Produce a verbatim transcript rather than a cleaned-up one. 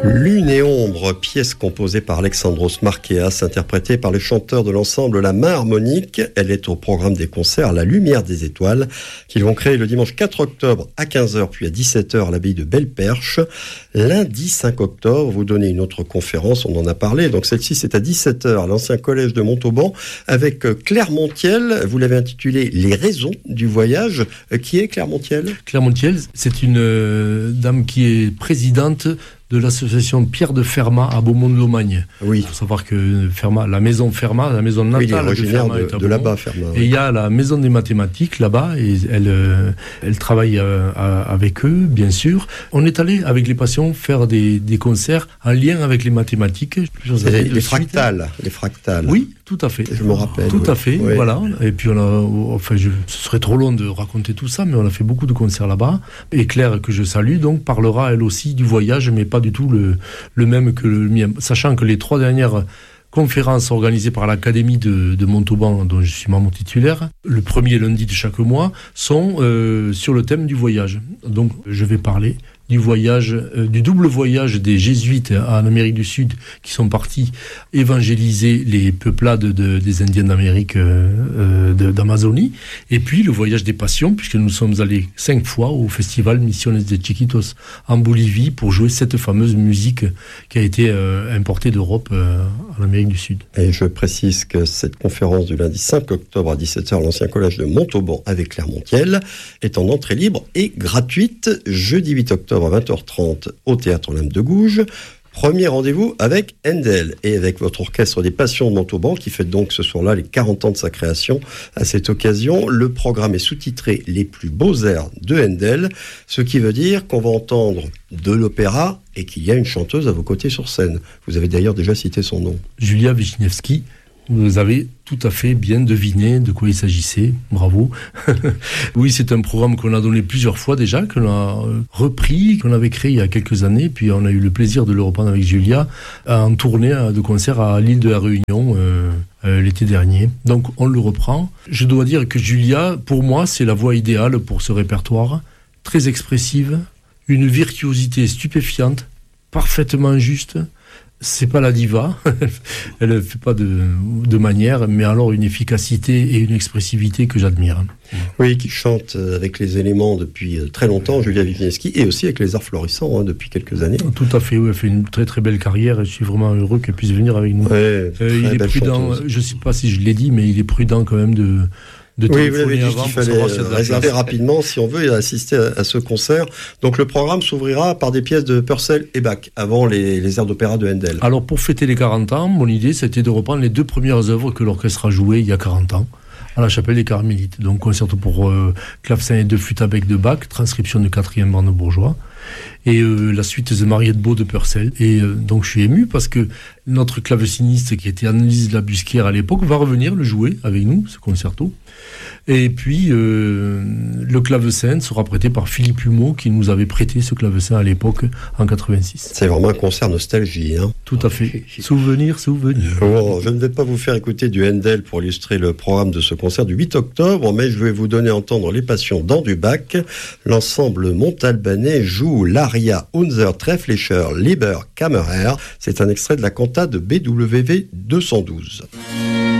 Lune et ombre, pièce composée par Alexandros Markeas, interprétée par les chanteurs de l'ensemble La Main Harmonique. Elle est au programme des concerts à la Lumière des Étoiles, qu'ils vont créer le dimanche quatre octobre à quinze heures, puis à dix-sept heures à l'abbaye de Belle-Perche. Lundi cinq octobre, vous donnez une autre conférence, on en a parlé, donc celle-ci c'est à dix-sept heures à l'ancien collège de Montauban, avec Claire Montiel. Vous l'avez intitulé « Les raisons du voyage ». Qui est Claire Montiel ? Claire Montiel, c'est une euh, dame qui est présidente de l'association Pierre de Fermat à Beaumont-de-Lomagne. Oui. Il faut savoir que Fermat, la maison Fermat, la maison natale oui, de Fermat de, est à de là-bas, Fermat. Et il y a la maison des mathématiques là-bas, et elle, euh, elle travaille euh, avec eux, bien sûr. On est allé avec les patients faire des, des concerts en lien avec les mathématiques. Les, les fractales, les fractales. Oui, tout à fait. Je me rappelle. Tout oui. à fait, oui. voilà. Et puis on a, enfin, je, ce serait trop long de raconter tout ça, mais on a fait beaucoup de concerts là-bas. Et Claire, que je salue, donc parlera elle aussi du voyage, mais pas du tout le le même que le mien, sachant que les trois dernières conférences organisées par l'Académie de, de Montauban, dont je suis membre titulaire, le premier lundi de chaque mois, sont euh, sur le thème du voyage. Donc je vais parler du voyage, euh, du double voyage des jésuites en Amérique du Sud qui sont partis évangéliser les peuplades de, des Indiens d'Amérique, euh, euh, de, d'Amazonie, et puis le voyage des passions, puisque nous sommes allés cinq fois au festival Misiones de Chiquitos en Bolivie pour jouer cette fameuse musique qui a été euh, importée d'Europe euh, en Amérique du Sud. Et je précise que cette conférence du lundi cinq octobre à dix-sept heures à l'ancien collège de Montauban avec Claire Montiel est en entrée libre et gratuite. Jeudi huit octobre à vingt heures trente au Théâtre Lame de Gouges. Premier rendez-vous avec Handel et avec votre orchestre des Passions de Montauban qui fête donc ce soir-là les quarante ans de sa création. À cette occasion, le programme est sous-titré « Les plus beaux airs de Handel », ce qui veut dire qu'on va entendre de l'opéra et qu'il y a une chanteuse à vos côtés sur scène. Vous avez d'ailleurs déjà cité son nom. Julia Wiśniewski. Vous avez tout à fait bien deviné de quoi il s'agissait. Bravo. Oui, c'est un programme qu'on a donné plusieurs fois déjà, qu'on a repris, qu'on avait créé il y a quelques années. Puis on a eu le plaisir de le reprendre avec Julia en tournée de concert à l'île de la Réunion euh, euh, l'été dernier. Donc on le reprend. Je dois dire que Julia, pour moi, c'est la voix idéale pour ce répertoire. Très expressive, une virtuosité stupéfiante, parfaitement juste. C'est pas la diva, elle ne fait pas de, de manière, mais alors une efficacité et une expressivité que j'admire. Oui, qui chante avec les éléments depuis très longtemps, Julia Wiśniewski, et aussi avec les arts florissants hein, depuis quelques années. Tout à fait, oui, elle fait une très très belle carrière et je suis vraiment heureux qu'elle puisse venir avec nous. Ouais, euh, il est prudent, chanteuse. Je ne sais pas si je l'ai dit, mais il est prudent quand même de... De oui, vous l'avez dit qu'il fallait réserver rapidement si on veut assister à, à ce concert. Donc le programme s'ouvrira par des pièces de Purcell et Bach, avant les, les airs d'opéra de Handel. Alors pour fêter les quarante ans, mon idée c'était de reprendre les deux premières œuvres que l'orchestre a jouées il y a quarante ans, à la chapelle des Carmélites. Donc concerto pour euh, clavecin et deux flûtes à bec de Bach, transcription de quatrième brandebourgeois, et euh, la suite de Mariette Beau de Purcell. Et euh, donc je suis ému parce que notre claveciniste qui était Annelise Labusquière à l'époque va revenir le jouer avec nous, ce concerto. Et puis, euh, le clavecin sera prêté par Philippe Humeau, qui nous avait prêté ce clavecin à l'époque, en quatre-vingt-six. C'est vraiment un concert nostalgie. Hein. Tout à fait. Souvenir, souvenir. Bon, je ne vais pas vous faire écouter du Handel pour illustrer le programme de ce concert du huit octobre, mais je vais vous donner à entendre les Passions dans du Bach. L'ensemble montalbanais joue l'aria Unser trefflicher lieber Kammerer. C'est un extrait de la cantate de B W V deux cent douze.